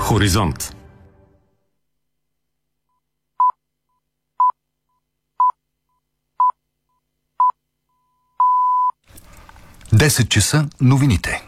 Хоризонт. Десет часа новините.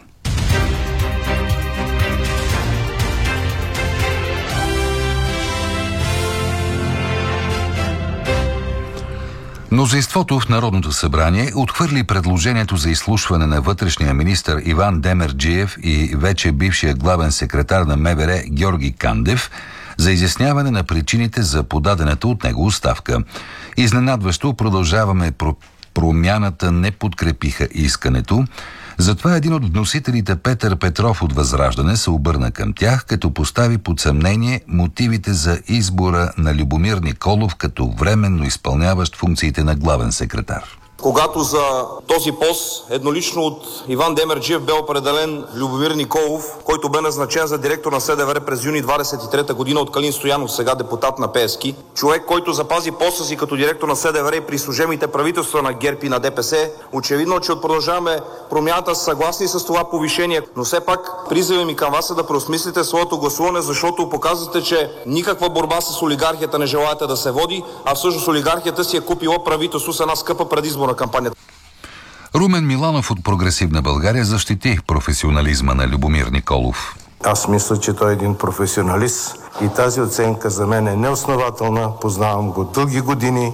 Мнозинството в Народното събрание отхвърли предложението за изслушване на вътрешния министър Иван Демерджиев и вече бившия главен секретар на МВР Георги Кандев за изясняване на причините за подадената от него оставка. Изненадващо Продължаваме Промяната не подкрепиха искането. Затова един от вносителите, Петър Петров от Възраждане, се обърна към тях, като постави под съмнение мотивите за избора на Любомир Николов като временно изпълняващ функциите на главен секретар. Когато за този пост еднолично от Иван Демерджиев бе определен Любомир Николов, който бе назначен за директор на СДВР през юни 23 година от Калин Стоянов, сега депутат на Пеевски, човек, който запази поста си като директор на СДВР и при служебните правителства на ГЕРБ и на ДПС, очевидно, че от Продължаваме Промяната са съгласни с това повишение, но все пак призивът ми към вас е да преосмислите своето гласуване, защото показвате, че никаква борба с олигархията не желаете да се води, а всъщност олигархията си е купила правителство с една скъпа предизборна кампания. Румен Миланов от Прогресивна България защити професионализма на Любомир Николов. Аз мисля, че той е един професионалист и тази оценка за мен е неоснователна. Познавам го дълги години.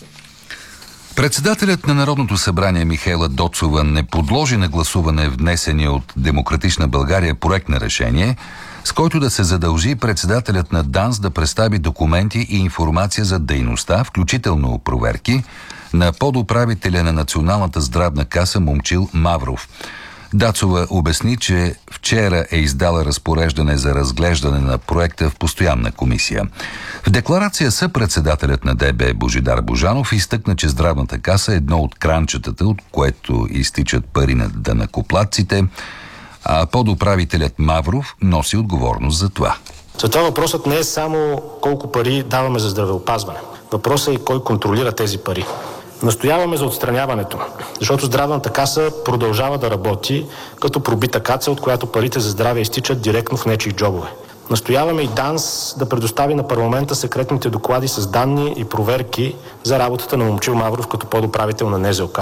Председателят на Народното събрание Михаела Доцова не подложи на гласуване внесения от Демократична България проект на решение, с който да се задължи председателят на ДАНС да представи документи и информация за дейността, включително проверки, на подуправителя на Националната здравна каса Момчил Мавров. Дацова обясни, че вчера е издала разпореждане за разглеждане на проекта в постоянна комисия. В декларация съпредседателят на ДБ Божидар Божанов изтъкна, че здравната каса е едно от кранчетата, от което изтичат пари на данъкоплатците, а подуправителят Мавров носи отговорност за това. Затова въпросът не е само колко пари даваме за здравеопазване. Въпросът е и кой контролира тези пари. Настояваме за отстраняването, защото здравната каса продължава да работи като пробита каца, от която парите за здраве изтичат директно в нечии джобове. Настояваме и ДАНС да предостави на парламента секретните доклади с данни и проверки за работата на Момчил Мавров като подуправител на НЗОК.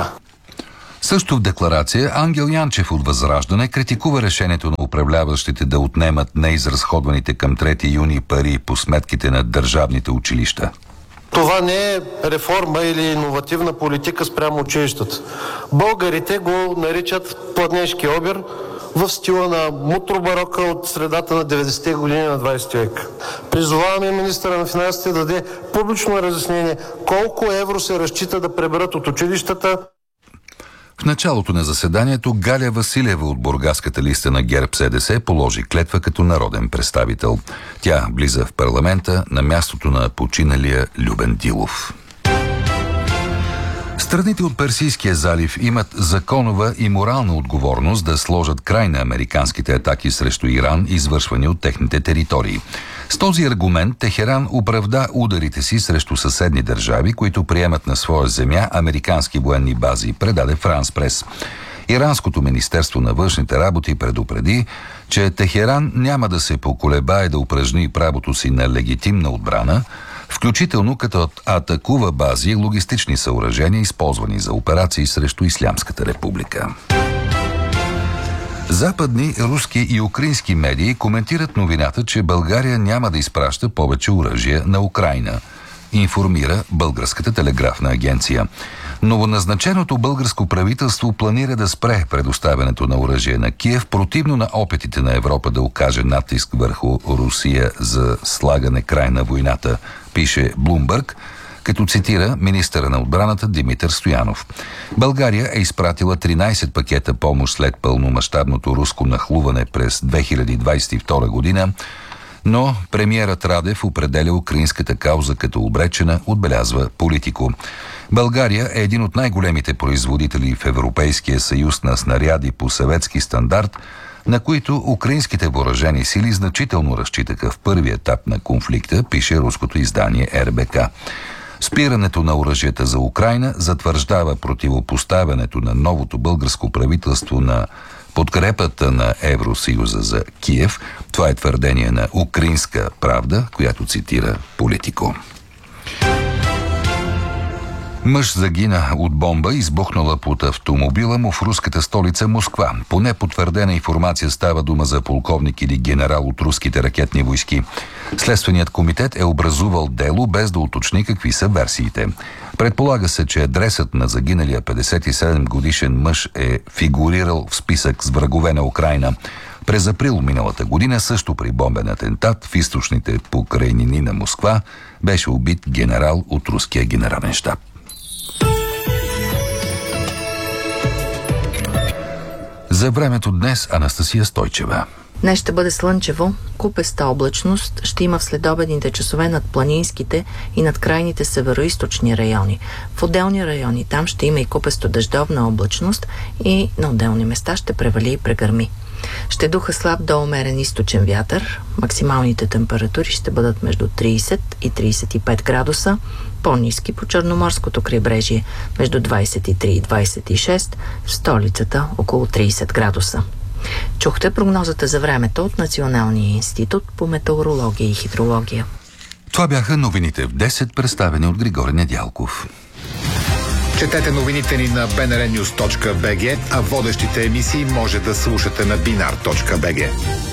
Също в декларация Ангел Янчев от Възраждане критикува решението на управляващите да отнемат неизразходваните към 3 юни пари по сметките на държавните училища. Това не е реформа или иновативна политика спрямо училищата. Българите го наричат пладнешки обир в стила на мутробарока от средата на 90-те години на 20 век. Призоваваме министъра на финансите да даде публично разяснение колко евро се разчита да преберат от училищата. В началото на заседанието Галя Василева от бургаската листа на ГЕРБ-СДС положи клетва като народен представител. Тя влиза в парламента на мястото на починалия Любен Дилов. Страните от Персийския залив имат законова и морална отговорност да сложат край на американските атаки срещу Иран, извършвани от техните територии. С този аргумент Техеран оправда ударите си срещу съседни държави, които приемат на своя земя американски военни бази, предаде Франс Прес. Иранското министерство на външните работи предупреди, че Техеран няма да се поколебае да упражни правото си на легитимна отбрана, включително като атакува бази и логистични съоръжения, използвани за операции срещу Ислямската република. Западни, руски и украински медии коментират новината, че България няма да изпраща повече оръжие на Украйна, информира Българската телеграфна агенция. Новоназначеното българско правителство планира да спре предоставянето на оръжие на Киев, противно на опитите на Европа да окаже натиск върху Русия за слагане край на войната, пише Блумбърг, като цитира министъра на отбраната Димитър Стоянов. България е изпратила 13 пакета помощ след пълномащабното руско нахлуване през 2022 година, но премиерът Радев определя украинската кауза като обречена, отбелязва Политико. България е един от най-големите производители в Европейския съюз на снаряди по съветски стандарт, на които украинските въоръжени сили значително разчитаха в първи етап на конфликта, пише руското издание РБК. Спирането на оръжията за Украйна затвърждава противопоставянето на новото българско правителство на подкрепата на Евросъюза за Киев. Това е твърдение на Украинска правда, която цитира Политико. Мъж загина от бомба, избухнала под автомобила му в руската столица Москва. По непотвърдена информация става дума за полковник или генерал от руските ракетни войски. Следственият комитет е образувал дело, без да уточни какви са версиите. Предполага се, че адресът на загиналия 57-годишен мъж е фигурирал в списък с врагове на Украйна. През април миналата година, също при бомбен атентат в източните покрайнини на Москва, беше убит генерал от руския генерален щаб. За времето днес Анастасия Стойчева. Днес ще бъде слънчево, купеста облачност ще има в следобедните часове над планинските и над крайните североизточни райони. В отделни райони там ще има и купесто дъждовна облачност и на отделни места ще превали и прегърми. Ще духа слаб до умерен източен вятър. Максималните температури ще бъдат между 30 и 35 градуса, по-ниски по Черноморското крайбрежие между 23 и 26, в столицата около 30 градуса. Чухте прогнозата за времето от Националния институт по метеорология и хидрология. Това бяха новините в 10, представени от Григорий Недялков. Четете новините ни на bnrnews.bg, а водещите емисии може да слушате на binar.bg.